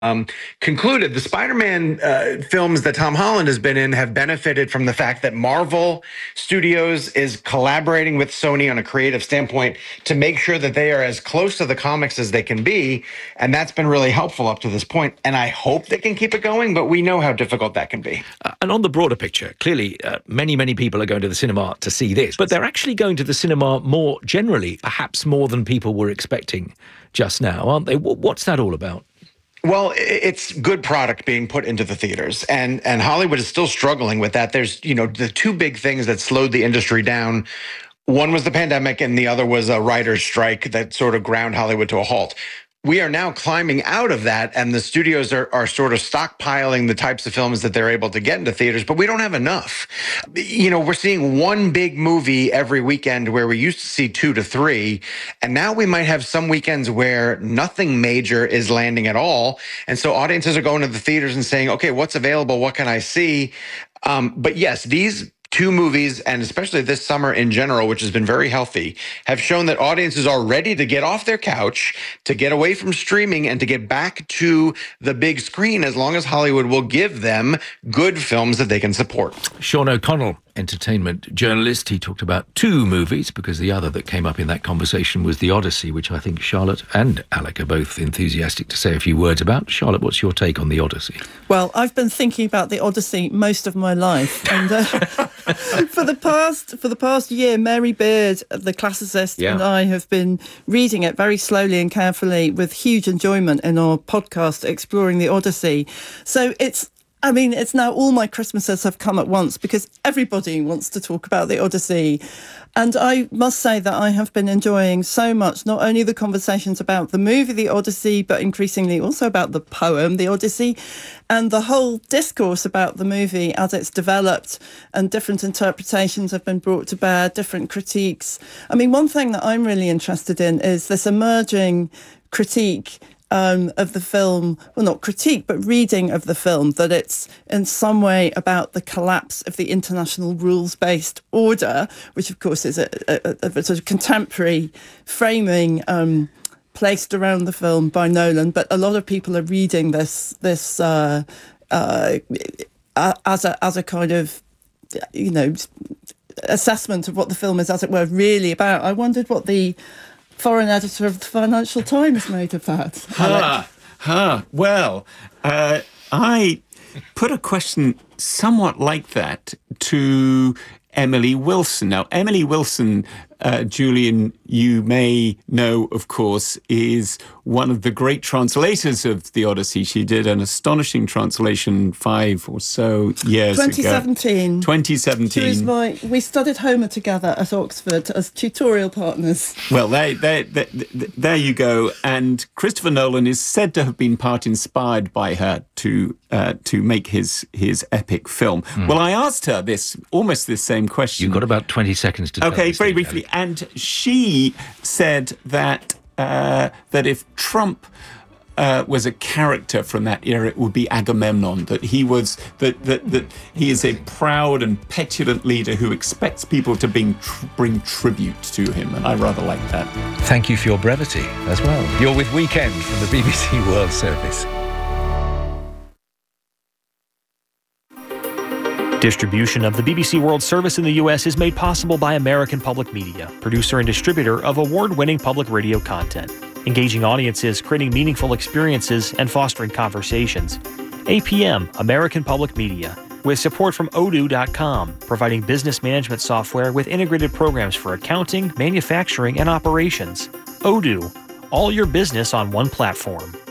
concluded the Spider-Man films that Tom Holland has been in have benefited from the fact that Marvel Studios is collaborating with Sony on a creative standpoint to make sure that they are as close to the comics as they can be. And that's been really helpful up to this point. And I hope they can keep it going, but we know how difficult that can be. And on the broader picture, clearly, many people are going to the cinema to see this, but they're actually going to the cinema more generally, perhaps more than people were expecting just now, aren't they? What's that all about? Well, it's good product being put into the theaters, and Hollywood is still struggling with that. There's, the two big things that slowed the industry down. One was the pandemic, and the other was a writer's strike that sort of ground Hollywood to a halt. We are now climbing out of that, and the studios are sort of stockpiling the types of films that they're able to get into theaters, but we don't have enough. We're seeing one big movie every weekend where we used to see 2 to 3, and now we might have some weekends where nothing major is landing at all. And so audiences are going to the theaters and saying, okay, what's available? What can I see? But yes, these 2 movies, and especially this summer in general, which has been very healthy, have shown that audiences are ready to get off their couch, to get away from streaming, and to get back to the big screen as long as Hollywood will give them good films that they can support. Sean O'Connell, entertainment journalist. He talked about 2 movies because the other that came up in that conversation was The Odyssey, which I think Charlotte and Alec are both enthusiastic to say a few words about. Charlotte, what's your take on The Odyssey? Well, I've been thinking about The Odyssey most of my life, and for the past year, Mary Beard, the classicist, and I have been reading it very slowly and carefully with huge enjoyment in our podcast, Exploring the Odyssey. So it's now all my Christmases have come at once because everybody wants to talk about the Odyssey. And I must say that I have been enjoying so much, not only the conversations about the movie, The Odyssey, but increasingly also about the poem, The Odyssey, and the whole discourse about the movie as it's developed, and different interpretations have been brought to bear, different critiques. I mean, one thing that I'm really interested in is this emerging critique of the film, well, not critique, but reading of the film, that it's in some way about the collapse of the international rules-based order, which of course is a sort of contemporary framing placed around the film by Nolan. But a lot of people are reading this as a kind of, assessment of what the film is, as it were, really about. I wondered what the foreign editor of the Financial Times made of that. Well, I put a question somewhat like that to Emily Wilson. Now, Emily Wilson, Julian, you may know, of course, is one of the great translators of the Odyssey. She did an astonishing translation 5 or so years ago. 2017. We studied Homer together at Oxford as tutorial partners. Well, there you go. And Christopher Nolan is said to have been part inspired by her to make his epic film. Well, I asked her almost this same question. You've got about 20 seconds to tell Okay, very briefly. And she said that if Trump was a character from that era, it would be Agamemnon. That he was that he is a proud and petulant leader who expects people to bring tribute to him, and I rather like that. Thank you for your brevity as well. You're with Weekend from the BBC World Service. Distribution of the BBC World Service in the U.S. is made possible by American Public Media, producer and distributor of award-winning public radio content, engaging audiences, creating meaningful experiences, and fostering conversations. APM, American Public Media, with support from Odoo.com, providing business management software with integrated programs for accounting, manufacturing, and operations. Odoo, all your business on one platform.